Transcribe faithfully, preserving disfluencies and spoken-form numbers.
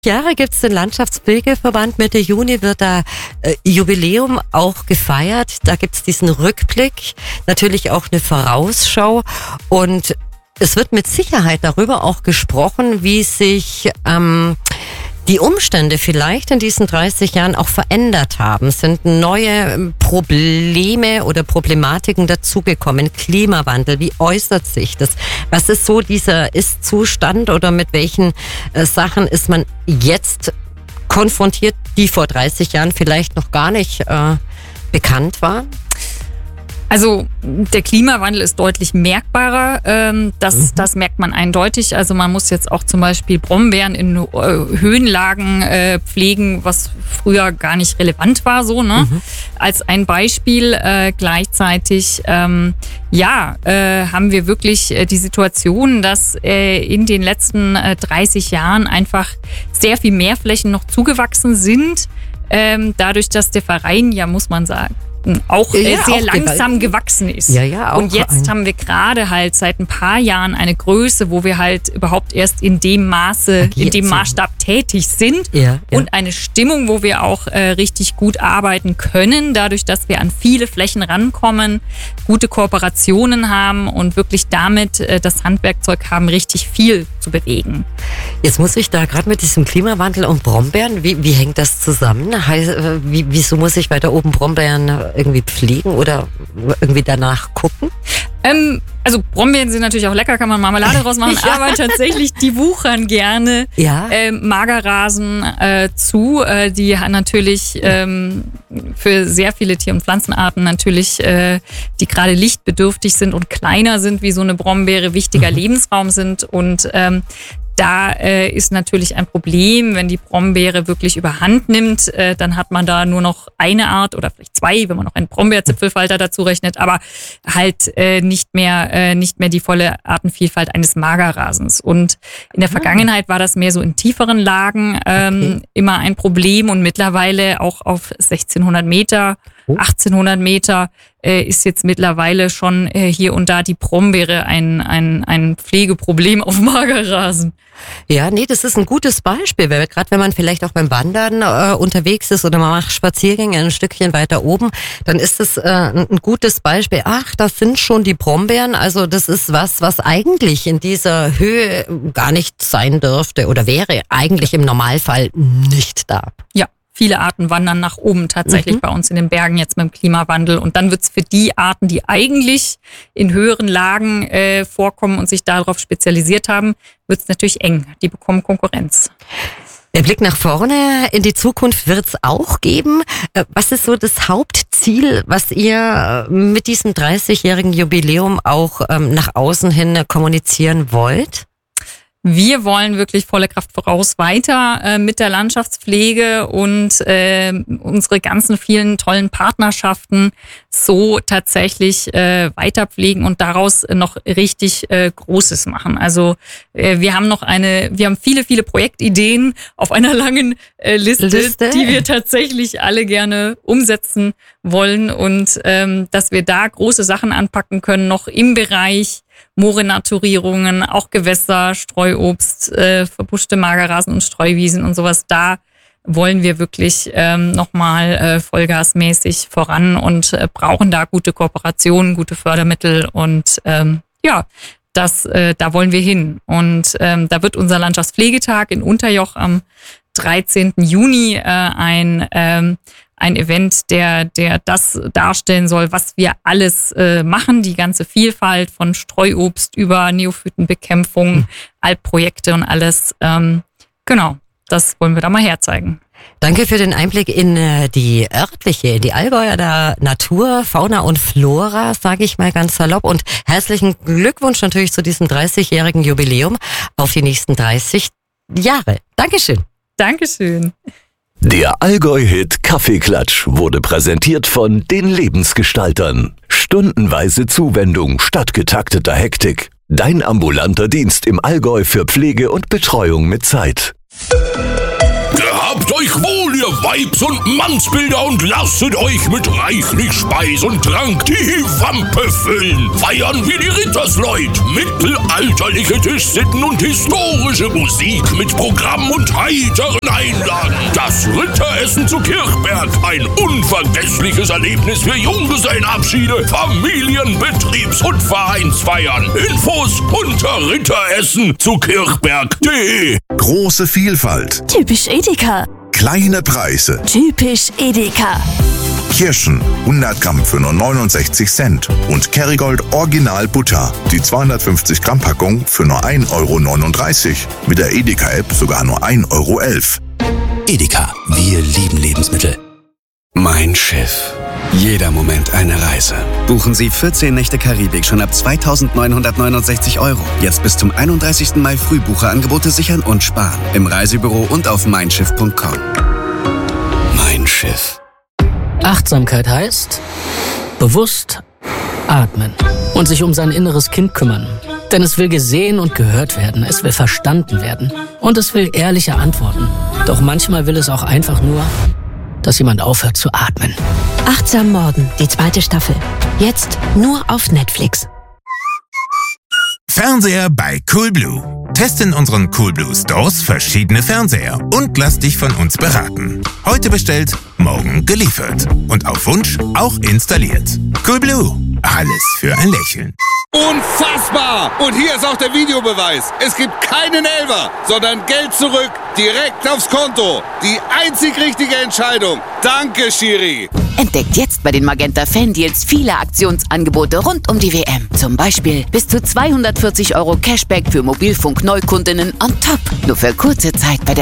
Jahre gibt es den Landschaftspflegeverband. Mitte Juni wird da äh, Jubiläum auch gefeiert. Da gibt es diesen Rückblick, natürlich auch eine Vorausschau und es wird mit Sicherheit darüber auch gesprochen, wie sich ähm, die Umstände vielleicht in diesen dreißig Jahren auch verändert haben. Sind neue Probleme oder Problematiken dazugekommen? Klimawandel, wie äußert sich das? Was ist so dieser Ist-Zustand oder mit welchen äh, Sachen ist man jetzt konfrontiert, die vor dreißig Jahren vielleicht noch gar nicht äh, bekannt waren? Also der Klimawandel ist deutlich merkbarer, ähm, das, mhm. das merkt man eindeutig. Also man muss jetzt auch zum Beispiel Brombeeren in äh, Höhenlagen äh, pflegen, was früher gar nicht relevant war, so, ne? Mhm. Als ein Beispiel äh, gleichzeitig, ähm, ja, äh, haben wir wirklich äh, die Situation, dass äh, in den letzten äh, dreißig Jahren einfach sehr viel mehr Flächen noch zugewachsen sind, ähm, dadurch, dass der Verein, ja, muss man sagen, auch äh, ja, sehr auch langsam gewaltig. gewachsen ist. Ja, ja, auch und jetzt ein. haben wir gerade halt seit ein paar Jahren eine Größe, wo wir halt überhaupt erst in dem Maße, Agiert in dem sind. Maßstab tätig sind. Ja, ja. Und eine Stimmung, wo wir auch äh, richtig gut arbeiten können, dadurch, dass wir an viele Flächen rankommen, gute Kooperationen haben und wirklich damit äh, das Handwerkzeug haben, richtig viel zu bewegen. Jetzt muss ich da gerade mit diesem Klimawandel und Brombeeren, wie, wie hängt das zusammen? Heißt, äh, wie, wieso muss ich weiter oben Brombeeren irgendwie pflegen oder irgendwie danach gucken? Ähm, also Brombeeren sind natürlich auch lecker, kann man Marmelade draus machen, ja. Aber tatsächlich, die wuchern gerne ja. ähm, Magerrasen äh, zu, äh, die natürlich ähm, für sehr viele Tier- und Pflanzenarten natürlich, äh, die gerade lichtbedürftig sind und kleiner sind wie so eine Brombeere, wichtiger mhm. Lebensraum sind und ähm, Da äh, ist natürlich ein Problem, wenn die Brombeere wirklich überhand nimmt, äh, dann hat man da nur noch eine Art oder vielleicht zwei, wenn man noch einen Brombeerzipfelfalter dazu rechnet, aber halt äh, nicht mehr äh, nicht mehr die volle Artenvielfalt eines Magerrasens. Und in der Vergangenheit war das mehr so in tieferen Lagen ähm, okay. immer ein Problem und mittlerweile auch auf sechzehnhundert Meter, achtzehnhundert Meter äh, ist jetzt mittlerweile schon äh, hier und da die Brombeere ein, ein, ein Pflegeproblem auf Magerrasen. Ja, nee, das ist ein gutes Beispiel, weil gerade wenn man vielleicht auch beim Wandern äh, unterwegs ist oder man macht Spaziergänge ein Stückchen weiter oben, dann ist es äh, ein, ein gutes Beispiel. Ach, das sind schon die Brombeeren, also das ist was, was eigentlich in dieser Höhe gar nicht sein dürfte oder wäre eigentlich im Normalfall nicht da. Ja. Viele Arten wandern nach oben tatsächlich mhm. bei uns in den Bergen jetzt mit dem Klimawandel. Und dann wird's für die Arten, die eigentlich in höheren Lagen äh, vorkommen und sich darauf spezialisiert haben, wird's natürlich eng. Die bekommen Konkurrenz. Der Blick nach vorne in die Zukunft wird's auch geben. Was ist so das Hauptziel, was ihr mit diesem dreißigjährigen Jubiläum auch ähm, nach außen hin kommunizieren wollt? Wir wollen wirklich volle Kraft voraus weiter äh, mit der Landschaftspflege und äh, unsere ganzen vielen tollen Partnerschaften so tatsächlich äh, weiter pflegen und daraus noch richtig äh, Großes machen. Also äh, wir haben noch eine, wir haben viele, viele Projektideen auf einer langen äh, Liste, Liste, die wir tatsächlich alle gerne umsetzen wollen und ähm, dass wir da große Sachen anpacken können, noch im Bereich Moorenaturierungen, auch Gewässer, Streuobst, äh, verbuschte Magerrasen und Streuwiesen und sowas. Da wollen wir wirklich ähm, nochmal äh, vollgasmäßig voran und äh, brauchen da gute Kooperationen, gute Fördermittel und ähm, ja, das, äh, da wollen wir hin. Und ähm, da wird unser Landschaftspflegetag in Unterjoch am dreizehnten Juni äh, ein ähm, ein Event, der der das darstellen soll, was wir alles äh, machen, die ganze Vielfalt von Streuobst über Neophytenbekämpfung, mhm. Alpprojekte und alles. Ähm, genau, das wollen wir da mal herzeigen. Danke für den Einblick in äh, die örtliche, in die Allgäuer der Natur, Fauna und Flora, sage ich mal ganz salopp. Und herzlichen Glückwunsch natürlich zu diesem dreißigjährigen Jubiläum auf die nächsten dreißig Jahre. Dankeschön. Dankeschön. Der Allgäu-Hit Kaffeeklatsch wurde präsentiert von den Lebensgestaltern. Stundenweise Zuwendung statt getakteter Hektik. Dein ambulanter Dienst im Allgäu für Pflege und Betreuung mit Zeit. Gehabt euch wohl, ihr Weibs- und Mannsbilder und lasset euch mit reichlich Speis und Trank die Wampe füllen. Feiern wie die Rittersleut. Mittelalterliche Tischsitten und historische Musik mit Programm und heiteren Einlagen. Das Ritteressen zu Kirchberg. Ein unvergessliches Erlebnis für Junggesellenabschiede, Familien-, Betriebs- und Vereinsfeiern. Infos unter ritteressen zu kirchberg punkt de. Große Vielfalt. Typisch Edeka. Kleine Preise. Typisch Edeka. Kirschen hundert Gramm für nur neunundsechzig Cent. Und Kerrygold Original Butter. Die zweihundertfünfzig Gramm Packung für nur ein Euro neununddreißig. Mit der Edeka-App sogar nur ein Euro elf. Edeka, wir lieben Lebensmittel. Mein Schiff. Jeder Moment eine Reise. Buchen Sie vierzehn Nächte Karibik schon ab zweitausendneunhundertneunundsechzig Euro. Jetzt bis zum einunddreißigsten Mai Frühbucherangebote sichern und sparen. Im Reisebüro und auf mein schiff punkt com. Mein Schiff. Achtsamkeit heißt bewusst atmen und sich um sein inneres Kind kümmern. Denn es will gesehen und gehört werden, es will verstanden werden und es will ehrliche Antworten. Doch manchmal will es auch einfach nur, dass jemand aufhört zu atmen. Achtsam Morden, die zweite Staffel. Jetzt nur auf Netflix. Fernseher bei Coolblue. Teste in unseren Coolblue Stores verschiedene Fernseher und lass dich von uns beraten. Heute bestellt, morgen geliefert. Und auf Wunsch auch installiert. Coolblue. Alles für ein Lächeln. Unfassbar! Und hier ist auch der Videobeweis. Es gibt keinen Elfer, sondern Geld zurück, direkt aufs Konto. Die einzig richtige Entscheidung. Danke, Schiri. Entdeckt jetzt bei den Magenta Fan Deals viele Aktionsangebote rund um die W M. Zum Beispiel bis zu zweihundertvierzig Euro Cashback für Mobilfunk-Neukundinnen on top. Nur für kurze Zeit bei der